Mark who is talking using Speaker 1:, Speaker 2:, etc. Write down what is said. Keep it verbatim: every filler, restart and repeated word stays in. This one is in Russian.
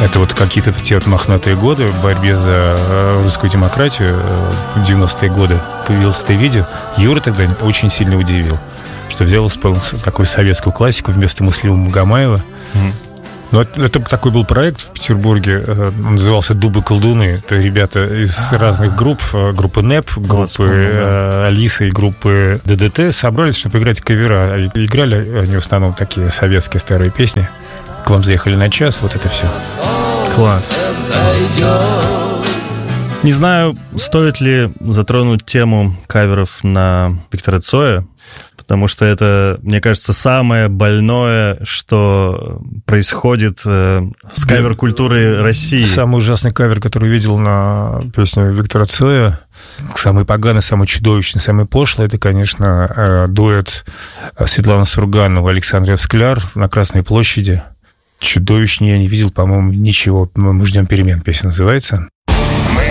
Speaker 1: Это вот какие-то те вот мохнатые годы в борьбе за русскую демократию в девяностые годы появилось это видео. Юра тогда очень сильно удивил, что взял, исполнил такую советскую классику вместо Муслима Магомаева. Mm. Ну, это такой был проект в Петербурге, он назывался «Дубы-колдуны». Это ребята из разных групп, группы НЭП, группы да. Алиса и группы ДДТ собрались, чтобы играть кавера. Играли они в основном такие советские старые песни. К вам заехали на час, вот это все.
Speaker 2: Класс. Не знаю, стоит ли затронуть тему каверов на Виктора Цоя, потому что это, мне кажется, самое больное, что происходит э, с кавер-культурой России.
Speaker 1: Самый ужасный кавер, который видел на песню Виктора Цоя, самый поганый, самый чудовищный, самый пошлый, это, конечно, э, дуэт Светланы Сурганова и Александра Скляр на Красной площади. Чудовищнее я не видел, по-моему, ничего. «Мы ждем перемен» песня называется.
Speaker 3: Мы